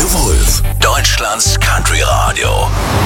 The Wolf, Deutschlands Country Radio.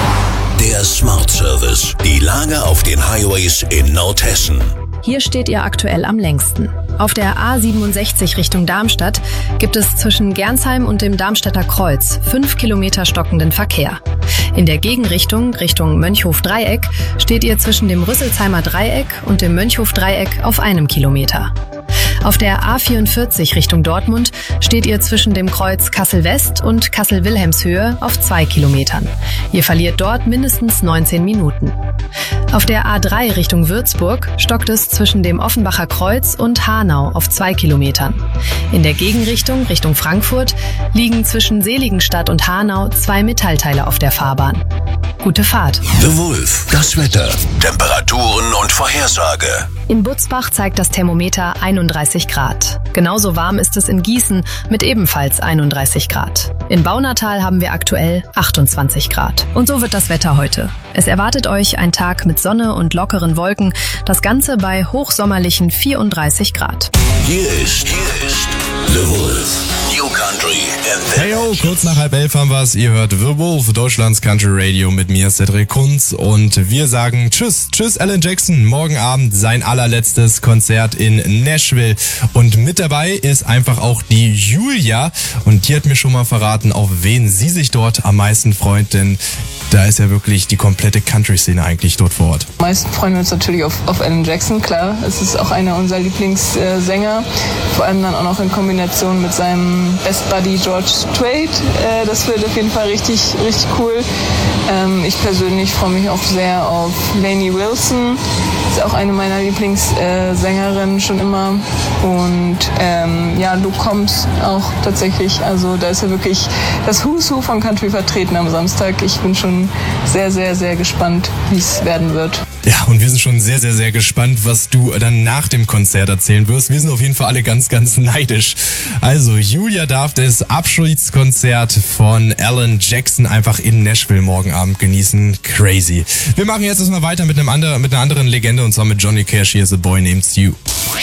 Der Smart Service. Die Lage auf den Highways in Nordhessen. Hier steht ihr aktuell am längsten. Auf der A67 Richtung Darmstadt gibt es zwischen Gernsheim und dem Darmstädter Kreuz 5 Kilometer stockenden Verkehr. In der Gegenrichtung, Richtung Mönchhof-Dreieck, steht ihr zwischen dem Rüsselsheimer Dreieck und dem Mönchhof-Dreieck auf 1 Kilometer. Auf der A44 Richtung Dortmund steht ihr zwischen dem Kreuz Kassel-West und Kassel-Wilhelmshöhe auf 2 Kilometern. Ihr verliert dort mindestens 19 Minuten. Auf der A3 Richtung Würzburg stockt es zwischen dem Offenbacher Kreuz und Hanau auf 2 Kilometern. In der Gegenrichtung, Richtung Frankfurt, liegen zwischen Seligenstadt und Hanau 2 Metallteile auf der Fahrbahn. Gute Fahrt. The Wolf, das Wetter, Temperaturen und Vorhersage. In Butzbach zeigt das Thermometer 31 Grad. Genauso warm ist es in Gießen mit ebenfalls 31 Grad. In Baunatal haben wir aktuell 28 Grad. Und so wird das Wetter heute. Es erwartet euch ein Tag mit Sonne und lockeren Wolken, das Ganze bei hochsommerlichen 34 Grad. Hier ist The Wolf. New Country and the Heyo, kurz nach 10:30 haben wir's. Ihr hört The Wolf, Deutschlands Country Radio mit mir, Cedric Kunz. Und wir sagen Tschüss. Tschüss, Alan Jackson. Morgen Abend sein allerletztes Konzert in Nashville. Und mit dabei ist einfach auch die Julia. Und die hat mir schon mal verraten, auf wen sie sich dort am meisten freut. Denn da ist ja wirklich die komplette Country-Szene eigentlich dort vor Ort. Am meisten freuen wir uns natürlich auf Alan Jackson, klar. Es ist auch einer unserer Lieblingssänger. Vor allem dann auch noch in Kombination mit seinem Best Buddy George Strait. Das wird auf jeden Fall richtig, richtig cool. Ich persönlich freue mich auch sehr auf Lainey Wilson. Ist auch eine meiner Lieblingssängerinnen schon immer. Und Luke Combs auch tatsächlich. Also da ist ja wirklich das Who's Who von Country vertreten am Samstag. Ich bin schon sehr, sehr, sehr gespannt, wie es werden wird. Ja, und wir sind schon sehr, sehr, sehr gespannt, was du dann nach dem Konzert erzählen wirst. Wir sind auf jeden Fall alle ganz, ganz neidisch. Also, Julia darf das Abschiedskonzert von Alan Jackson einfach in Nashville morgen Abend genießen. Crazy. Wir machen jetzt erstmal weiter mit einer anderen Legende, und zwar mit Johnny Cash. Hier ist A Boy Named You.